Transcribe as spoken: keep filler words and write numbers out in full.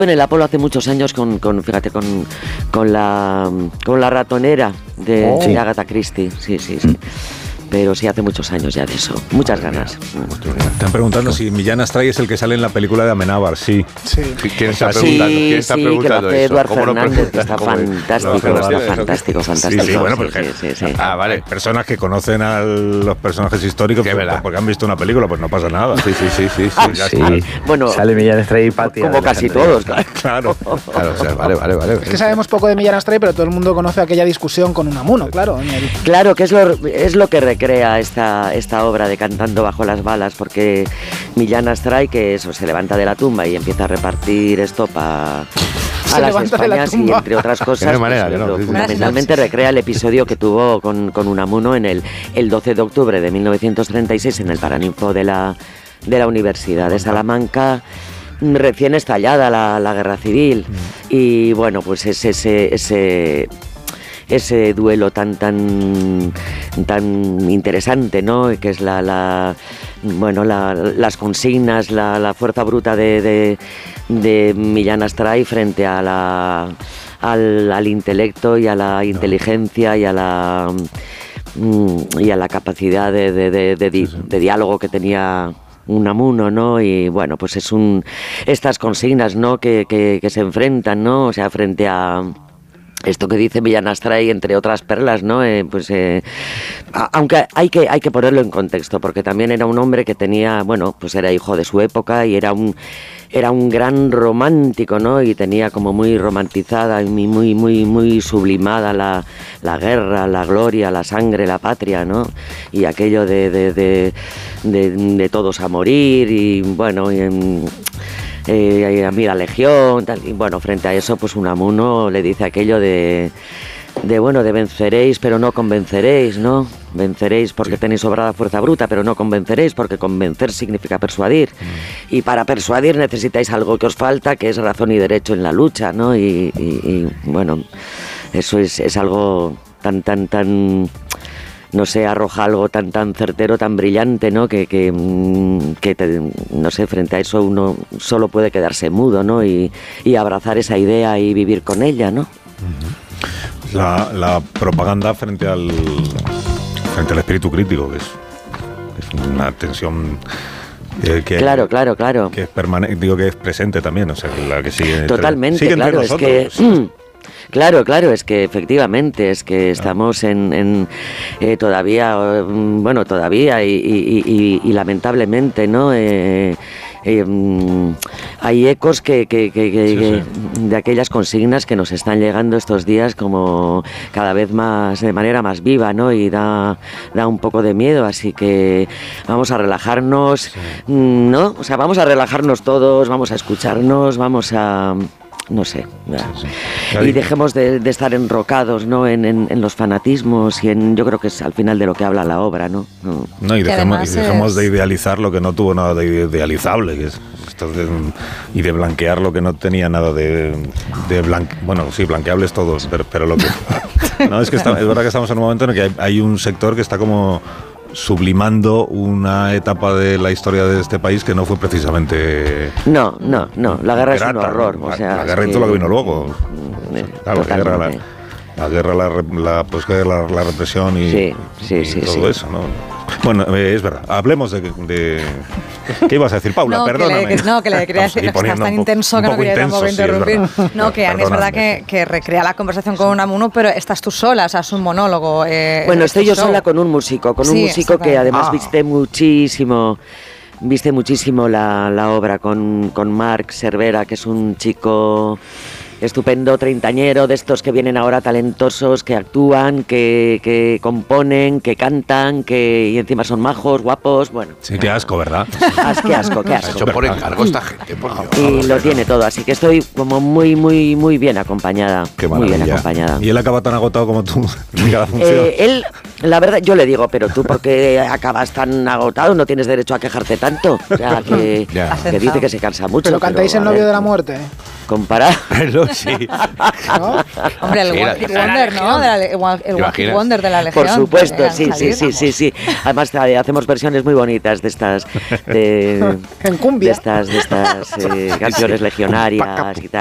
en el Apolo hace muchos años con, con fíjate, con, con, la, con la ratonera de, oh. de sí. Agatha Christie. Sí, sí, sí. Pero sí, hace muchos años ya de eso. Muchas Madre ganas. Mía. Están preguntando si Millán Astray es el que sale en la película de Amenábar. Sí. Sí. ¿Quién está preguntando? Sí, ¿Quién está sí, preguntando que lo hace eso? Eduard Fernández, que está ¿Cómo fantástico, es? está fantástico, fantástico. Sí, sí, bueno, sí, porque sí, sí, sí. Ah, vale. Personas que conocen a los personajes históricos Qué verdad. porque han visto una película, pues no pasa nada. Sí, sí, sí, sí. sí, Ah, ya sí. está. Bueno, sale Millán Astray y Patria. como casi todos, claro. Claro. Claro, o sea, vale, vale, vale. Es que sabemos poco de Millán Astray, pero todo el mundo conoce aquella discusión con Unamuno, claro. Claro, que es lo, es lo que recrea esta, esta obra de Cantando bajo las balas, porque Millán Astray, que eso, se levanta de la tumba y empieza a repartir estopa a las Españas y entre otras cosas, manera, pues, no, lo, sí, sí. fundamentalmente recrea el episodio que tuvo con, con Unamuno en el, el doce de octubre de mil novecientos treinta y seis en el Paraninfo de la, de la Universidad de Salamanca, recién estallada la, la guerra civil. Y bueno, pues ese... ese, ese ese duelo tan tan tan interesante, ¿no? Que es la, la bueno la, las consignas, la, la fuerza bruta de, de, de Millán Astray frente a la al, al intelecto y a la inteligencia y a la y a la capacidad de, de, de, de, de, de diálogo que tenía Unamuno, ¿no? Y bueno, pues es un estas consignas, ¿no? Que, que, que se enfrentan, ¿no? O sea, frente a esto que dice Millán Astray, entre otras perlas, ¿no? Eh, pues eh, a, aunque hay que hay que ponerlo en contexto, porque también era un hombre que tenía, bueno, pues era hijo de su época y era un era un gran romántico, ¿no? Y tenía como muy romantizada y muy muy muy muy sublimada la, la guerra, la gloria, la sangre, la patria, ¿no? Y aquello de de de, de, de todos a morir y bueno, y en, Eh, a mí la legión, tal, y bueno, frente a eso, pues Unamuno le dice aquello de, de bueno, de venceréis, pero no convenceréis, ¿no? Venceréis porque sí. tenéis sobrada fuerza bruta, pero no convenceréis, porque convencer significa persuadir. Mm. Y para persuadir necesitáis algo que os falta, que es razón y derecho en la lucha, ¿no? Y, y, y bueno, eso es, es algo tan, tan, tan... no sé, arroja algo tan tan certero, tan brillante, ¿no? Que, que, que te, no sé, frente a eso uno solo puede quedarse mudo, ¿no? Y, y abrazar esa idea y vivir con ella, ¿no? La, la propaganda frente al frente al espíritu crítico, que es, es una tensión eh, que claro, claro, claro. que es permanente, digo que es presente también, o sea, la que sigue totalmente, sigue entre claro, nosotros. Es que Claro, claro, es que efectivamente, es que estamos en, en eh, todavía, bueno, todavía y, y, y, y lamentablemente, ¿no? Eh, eh, hay ecos que, que, que, que, sí, que sí. de aquellas consignas que nos están llegando estos días como cada vez más, de manera más viva, ¿no? Y da, da un poco de miedo, así que vamos a relajarnos, sí. ¿no? O sea, vamos a relajarnos todos, vamos a escucharnos, vamos a... no sé, sí, sí. y dejemos de, de estar enrocados, ¿no? En, en, en los fanatismos y en, yo creo que es al final de lo que habla la obra, ¿no? No, no y, dejemos, y dejemos es... de idealizar lo que no tuvo nada de idealizable, que es de, y de blanquear lo que no tenía nada de, de blanque, bueno, sí, blanqueables todos, pero, pero lo que no, es que está, es verdad que estamos en un momento en el que hay, hay un sector que está como sublimando una etapa de la historia de este país que no fue precisamente... No, no, no, la guerra grata, es un horror. O sea, la guerra y todo lo que vino luego. Eh, claro, la guerra, la, la, guerra la, la, pues, la, la represión y, sí, sí, y sí, todo sí. eso, ¿no? Bueno, eh, es verdad, hablemos de, de... ¿Qué ibas a decir, Paula? No, Perdóname. Que le, que, no, que le quería decir que estás tan intenso que no quería tampoco interrumpir. Sí, es no, que Ani es verdad que, que recrea la conversación con Unamuno, pero estás tú sola, o sea, es un monólogo. Eh, bueno, estoy yo show. sola con un músico, con sí, un músico que además ah. viste muchísimo... Viste muchísimo la, la obra con, con Marc Cervera, que es un chico estupendo, treintañero, de estos que vienen ahora talentosos, que actúan, que, que componen, que cantan, que y encima son majos, guapos, bueno. Sí, qué asco, ¿verdad? As, qué asco, qué asco. Ha hecho por encargo esta gente, por Dios. Y lo tiene todo, así que estoy como muy, muy, muy bien acompañada. Qué muy bien acompañada. ¿Y él acaba tan agotado como tú en cada función? Eh, él, la verdad, yo le digo, pero tú, ¿por qué acabas tan agotado? No tienes derecho a quejarte tanto. O sea, que, que dice que se cansa mucho. Pero cantáis pero, El novio de la muerte. comparado. Sí. ¿No? Hombre, el Era- One Hit Wonder, ¿no? De la, le- el One Hit imaginas? Wonder de la Legión. Por supuesto, podrían sí, sí, salir. sí, sí, sí. Además eh, hacemos versiones muy bonitas de estas de, En cumbia. de estas, de estas eh, canciones legionarias y tal.